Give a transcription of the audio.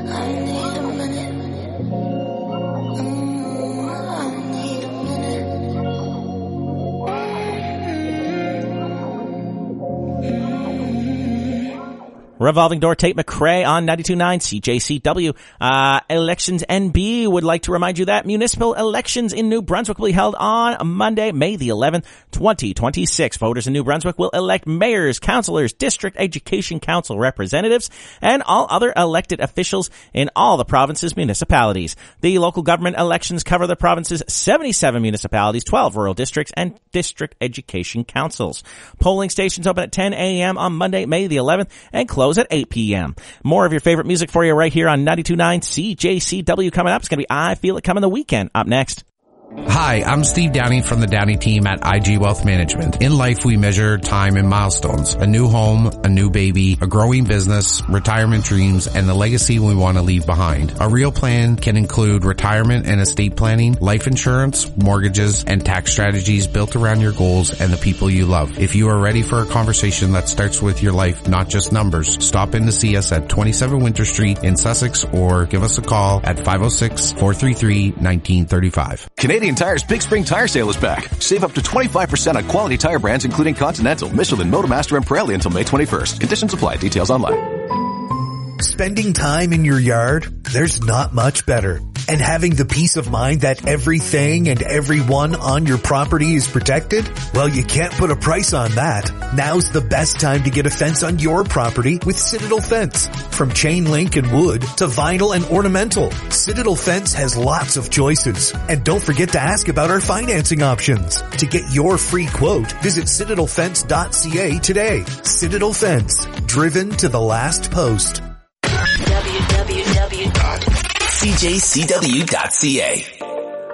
Revolving Door, Tate McRae on 92.9 CJCW. Elections NB would like to remind you that municipal elections in New Brunswick will be held on Monday, May the 11th, 2026. Voters in New Brunswick will elect mayors, councillors, district education council representatives, and all other elected officials in all the province's municipalities. The local government elections cover the province's 77 municipalities, 12 rural districts, and district education councils. Polling stations open at 10 a.m. on Monday, May the 11th, and close at 8 p.m. More of your favorite music for you right here on 92.9 CJCW coming up. It's going to be I Feel It Coming the Weekend up next. Hi, I'm Steve Downey from the Downey team at IG Wealth Management. In life, we measure time in milestones. A new home, a new baby, a growing business, retirement dreams, and the legacy we want to leave behind. A real plan can include retirement and estate planning, life insurance, mortgages, and tax strategies built around your goals and the people you love. If you are ready for a conversation that starts with your life, not just numbers, stop in to see us at 27 Winter Street in Sussex or give us a call at 506-433-1935. Canadian Tire's Big Spring Tire Sale is back. Save up to 25% on quality tire brands including Continental, Michelin, Motomaster, and Pirelli until May 21st. Conditions apply. Details online. Spending time in your yard, there's not much better. And having the peace of mind that everything and everyone on your property is protected? Well, you can't put a price on that. Now's the best time to get a fence on your property with Citadel Fence. From chain link and wood to vinyl and ornamental, Citadel Fence has lots of choices. And don't forget to ask about our financing options. To get your free quote, visit citadelfence.ca today. Citadel Fence, driven to the last post. www.cjcw.ca